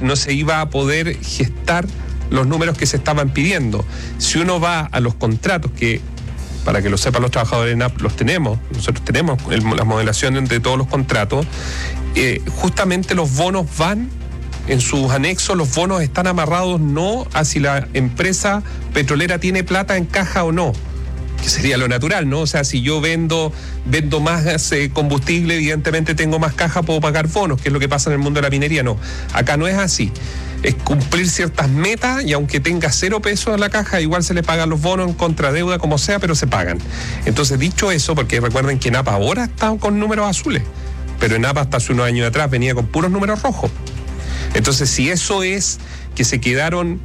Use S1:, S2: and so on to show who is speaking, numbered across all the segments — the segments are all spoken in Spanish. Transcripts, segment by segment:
S1: no se iba a poder gestar los números que se estaban pidiendo. Si uno va a los contratos, que para que lo sepan los trabajadores de ENAP, nosotros tenemos la modelación de todos los contratos, justamente los bonos van, en sus anexos, los bonos están amarrados no a si la empresa petrolera tiene plata en caja o no, que sería lo natural, ¿no? O sea, si yo vendo más combustible, evidentemente tengo más caja, puedo pagar bonos, que es lo que pasa en el mundo de la minería. No, acá no es así. Es cumplir ciertas metas y aunque tenga 0 pesos en la caja, igual se le pagan los bonos en contradeuda, como sea, pero se pagan. Entonces, dicho eso, porque recuerden que ENAP ahora está con números azules, pero ENAP hasta hace unos años atrás venía con puros números rojos. Entonces, si eso es que se quedaron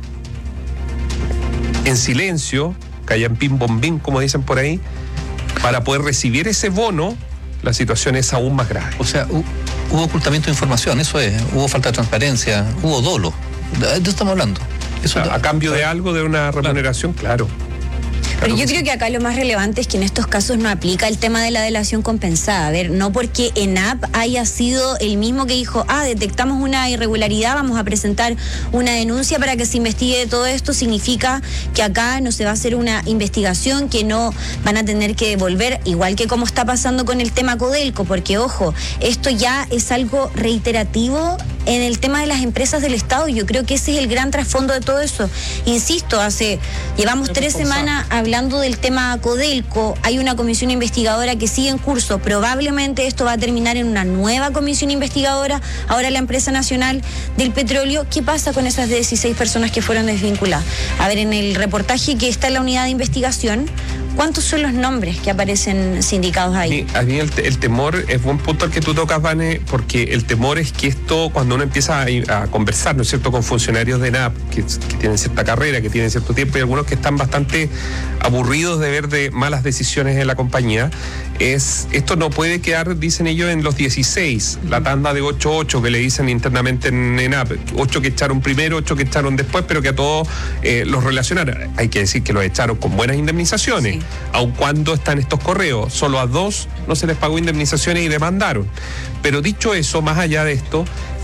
S1: en silencio, callan pim bombín, como dicen por ahí, para poder recibir ese bono, la situación es aún más grave.
S2: O sea, hubo ocultamiento de información, eso es, hubo falta de transparencia, hubo dolo. ¿De eso estamos hablando? Eso
S1: a cambio de algo, de una remuneración, claro.
S3: Pero yo creo que acá lo más relevante es que en estos casos no aplica el tema de la delación compensada. A ver, no porque ENAP haya sido el mismo que dijo, detectamos una irregularidad, vamos a presentar una denuncia para que se investigue todo esto, significa que acá no se va a hacer una investigación, que no van a tener que devolver, igual que como está pasando con el tema Codelco, porque ojo, esto ya es algo reiterativo en el tema de las empresas del Estado. Yo creo que ese es el gran trasfondo de todo eso. Insisto, llevamos 3 semanas hablando del tema Codelco, hay una comisión investigadora que sigue en curso, probablemente esto va a terminar en una nueva comisión investigadora, ahora la empresa nacional del petróleo. ¿Qué pasa con esas 16 personas que fueron desvinculadas? A ver, en el reportaje que está en la unidad de investigación, ¿cuántos son los nombres que aparecen sindicados ahí?
S1: A mí el temor, es buen punto el que tú tocas, Vane, porque el temor es que esto, cuando uno empieza a conversar, ¿no es cierto?, con funcionarios de ENAP, que tienen cierta carrera, que tienen cierto tiempo, y algunos que están bastante aburridos de ver de malas decisiones en la compañía, esto no puede quedar, dicen ellos, en los 16, la tanda de 8-8 que le dicen internamente en ENAP, 8 que echaron primero, 8 que echaron después, pero que a todos los relacionaron. Hay que decir que los echaron con buenas indemnizaciones. Sí. Aun cuando están estos correos, solo a 2 no se les pagó indemnizaciones y demandaron. Pero dicho eso, más allá de esto,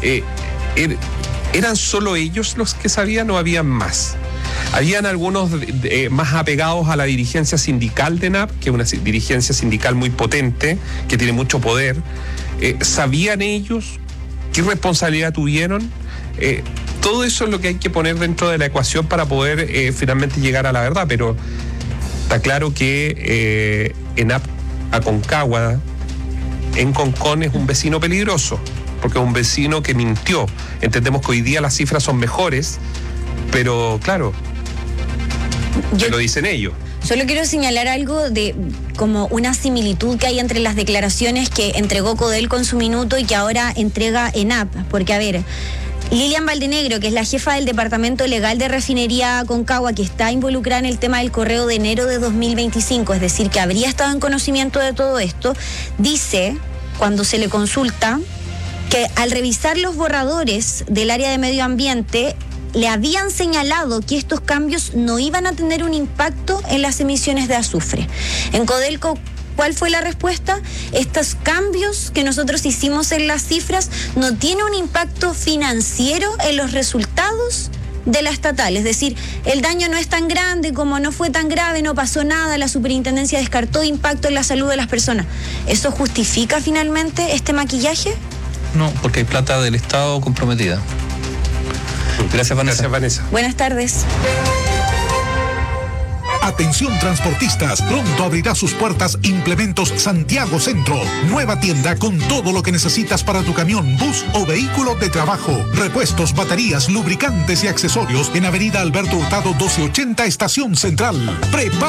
S1: ¿eran solo ellos los que sabían o habían más? Habían algunos más apegados a la dirigencia sindical de ENAP, que es una dirigencia sindical muy potente, que tiene mucho poder. ¿Sabían ellos qué responsabilidad tuvieron? Todo eso es lo que hay que poner dentro de la ecuación para poder finalmente llegar a la verdad, pero está claro que ENAP Aconcagua, en Concón, es un vecino peligroso, porque es un vecino que mintió. Entendemos que hoy día las cifras son mejores, pero claro, lo dicen ellos.
S3: Solo quiero señalar algo de como una similitud que hay entre las declaraciones que entregó Codelco en su minuto y que ahora entrega ENAP, porque a ver, Lilian Valdenegro, que es la jefa del Departamento Legal de Refinería Aconcagua, que está involucrada en el tema del correo de enero de 2025, es decir, que habría estado en conocimiento de todo esto, dice, cuando se le consulta, que al revisar los borradores del área de medio ambiente, le habían señalado que estos cambios no iban a tener un impacto en las emisiones de azufre. En Codelco, ¿cuál fue la respuesta? Estos cambios que nosotros hicimos en las cifras no tienen un impacto financiero en los resultados de la estatal, es decir, el daño no es tan grande, como no fue tan grave, no pasó nada, la superintendencia descartó impacto en la salud de las personas. ¿Eso justifica finalmente este maquillaje?
S2: No, porque hay plata del Estado comprometida. Gracias, Vanessa.
S1: Gracias, Vanessa.
S3: Buenas tardes.
S4: Atención transportistas, pronto abrirá sus puertas Implementos Santiago Centro. Nueva tienda con todo lo que necesitas para tu camión, bus o vehículo de trabajo. Repuestos, baterías, lubricantes y accesorios en Avenida Alberto Hurtado 1280, Estación Central.